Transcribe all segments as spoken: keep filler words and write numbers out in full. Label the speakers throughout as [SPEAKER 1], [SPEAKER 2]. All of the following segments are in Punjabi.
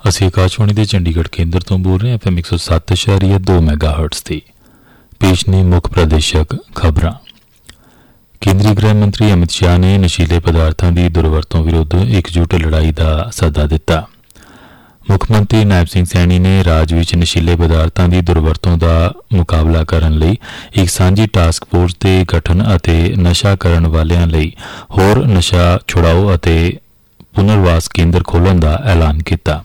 [SPEAKER 1] ਅਸੀਂ ਆਕਾਸ਼ਵਾਣੀ ਦੇ ਚੰਡੀਗੜ੍ਹ ਕੇਂਦਰ ਤੋਂ ਬੋਲ ਰਹੇ ਹਾਂ। ਐਫ ਐਮ ਇੱਕ ਸੌ ਸੱਤ ਇਸ਼ਾਰੀਆ ਦੋ ਮੈਗਾ ਹਰਟਜ਼ ਤੇ ਪੇਸ਼ ਨੇ ਮੁੱਖ ਪ੍ਰਦੇਸ਼ਕ ਖਬਰਾਂ। ਕੇਂਦਰੀ ਗ੍ਰਹਿ ਮੰਤਰੀ ਅਮਿਤ ਸ਼ਾਹ ਨੇ ਨਸ਼ੀਲੇ ਪਦਾਰਥਾਂ ਦੀ ਦੁਰਵਰਤੋਂ ਵਿਰੁੱਧ ਇਕਜੁੱਟ ਲੜਾਈ ਦਾ ਸੱਦਾ ਦਿੱਤਾ। ਮੁੱਖ ਮੰਤਰੀ ਨਾਇਬ ਸਿੰਘ ਸੈਣੀ ਨੇ ਰਾਜ ਵਿੱਚ ਨਸ਼ੀਲੇ ਪਦਾਰਥਾਂ ਦੀ ਦੁਰਵਰਤੋਂ ਦਾ ਮੁਕਾਬਲਾ ਕਰਨ ਲਈ ਇੱਕ ਸਾਂਝੀ ਟਾਸਕ ਫੋਰਸ ਦੇ ਗਠਨ ਅਤੇ ਨਸ਼ਾ ਕਰਨ ਵਾਲਿਆਂ ਲਈ ਹੋਰ ਨਸ਼ਾ ਛੁਡਾਓ ਅਤੇ ਪੁਨਰਵਾਸ ਕੇਂਦਰ ਖੋਲ੍ਹਣ ਦਾ ਐਲਾਨ ਕੀਤਾ।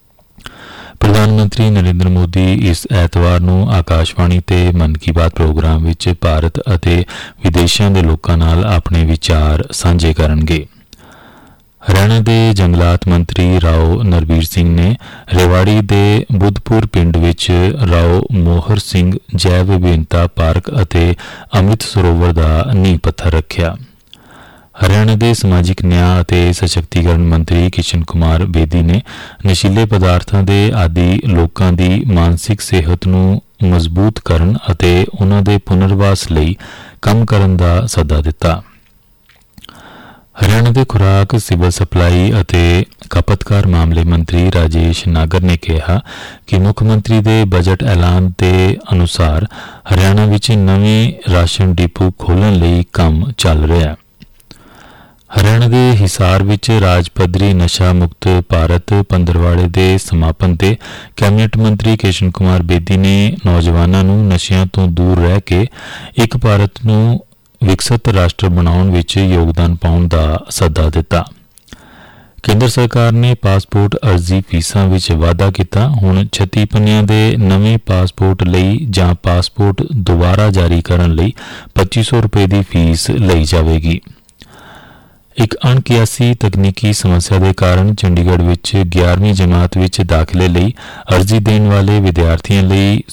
[SPEAKER 1] ਪ੍ਰਧਾਨ ਮੰਤਰੀ ਨਰਿੰਦਰ ਮੋਦੀ ਇਸ ਐਤਵਾਰ ਨੂੰ ਆਕਾਸ਼ਵਾਣੀ ਤੇ ਮਨ ਕੀ ਬਾਤ ਪ੍ਰੋਗਰਾਮ ਵਿੱਚ ਭਾਰਤ ਅਤੇ ਵਿਦੇਸ਼ਾਂ ਦੇ ਲੋਕਾਂ ਨਾਲ ਆਪਣੇ ਵਿਚਾਰ ਸਾਂਝੇ ਕਰਨਗੇ। ਹਰਿਆਣਾ ਦੇ ਜੰਗਲਾਤ ਮੰਤਰੀ ਰਾਓ ਨਰਬੀਰ ਸਿੰਘ ਨੇ ਰੇਵਾੜੀ ਦੇ ਬੁੱਧਪੁਰ ਪਿੰਡ ਵਿੱਚ ਰਾਓ ਮੋਹਰ ਸਿੰਘ ਜੈਵ ਵਿਭਿੰਨਤਾ ਪਾਰਕ ਅਤੇ ਅੰਮ੍ਰਿਤ ਸਰੋਵਰ ਦਾ ਨੀਂਹ ਪੱਥਰ ਰੱਖਿਆ। ਹਰਿਆਣਾ ਦੇ ਸਮਾਜਿਕ ਨਿਆਂ ਅਤੇ ਸਸ਼ਕਤੀਕਰਨ ਮੰਤਰੀ ਕਿਸ਼ਨ ਕੁਮਾਰ ਬੇਦੀ ਨੇ ਨਸ਼ੀਲੇ ਪਦਾਰਥਾਂ ਦੇ ਆਦੀ ਲੋਕਾਂ ਦੀ ਮਾਨਸਿਕ ਸਿਹਤ ਨੂੰ ਮਜ਼ਬੂਤ ਕਰਨ ਅਤੇ ਉਨ੍ਹਾਂ ਦੇ ਪੁਨਰਵਾਸ ਲਈ ਕੰਮ ਕਰਨ ਦਾ ਸੱਦਾ ਦਿੱਤਾ। ਹਰਿਆਣਾ ਦੇ ਖੁਰਾਕ, ਸਿਵਲ ਸਪਲਾਈ ਅਤੇ ਖਪਤਕਾਰ ਮਾਮਲੇ ਮੰਤਰੀ ਰਾਜੇਸ਼ ਨਾਗਰ ਨੇ ਕਿਹਾ ਕਿ ਮੁੱਖ ਮੰਤਰੀ ਦੇ ਬਜਟ ਐਲਾਨ ਦੇ ਅਨੁਸਾਰ ਹਰਿਆਣਾ ਵਿੱਚ ਨਵੇਂ ਰਾਸ਼ਨ ਡਿਪੂ ਖੋਲ੍ਹਣ ਲਈ ਕੰਮ ਚੱਲ ਰਿਹਾ ਹੈ। ਹਰਿਆਣਾ ਦੇ ਹਿਸਾਰ ਵਿੱਚ ਰਾਜ ਪੱਧਰੀ ਨਸ਼ਾ ਮੁਕਤ ਭਾਰਤ ਪੰਦਰਵਾੜੇ ਦੇ ਸਮਾਪਨ ਤੇ ਕੈਬਨਿਟ ਮੰਤਰੀ ਕਿਸ਼ਨ ਕੁਮਾਰ ਬੇਦੀ ਨੇ ਨੌਜਵਾਨਾਂ ਨੂੰ ਨਸ਼ਿਆਂ ਤੋਂ ਦੂਰ ਰਹਿ ਕੇ ਇੱਕ ਭਾਰਤ ਨੂੰ ਵਿਕਸਿਤ ਰਾਸ਼ਟਰ ਬਣਾਉਣ ਵਿੱਚ ਯੋਗਦਾਨ ਪਾਉਣ ਦਾ ਸੱਦਾ ਦਿੱਤਾ। ਕੇਂਦਰ ਸਰਕਾਰ ਨੇ ਪਾਸਪੋਰਟ ਅਰਜ਼ੀ ਫੀਸਾਂ ਵਿੱਚ ਵਾਧਾ ਕੀਤਾ। ਹੁਣ ਛੱਤੀ ਪੰਨਿਆਂ ਦੇ ਨਵੇਂ ਪਾਸਪੋਰਟ ਲਈ ਜਾਂ ਪਾਸਪੋਰਟ ਦੁਬਾਰਾ ਜਾਰੀ ਕਰਨ ਲਈ ਪੱਚੀ ਸੌ ਰੁਪਏ ਦੀ ਫੀਸ ਲਈ ਜਾਵੇਗੀ। ਇੱਕ ਅਣਕਿਆਸੀ ਤਕਨੀਕੀ ਸਮੱਸਿਆ ਦੇ ਕਾਰਨ ਚੰਡੀਗੜ੍ਹ ਵਿੱਚ ਗਿਆਰਵੀਂ ਜਮਾਤ ਵਿੱਚ ਦਾਖਲੇ ਲਈ ਅਰਜ਼ੀ ਦੇਣ ਵਾਲੇ ਵਿਦਿਆਰਥੀਆਂ ਲਈ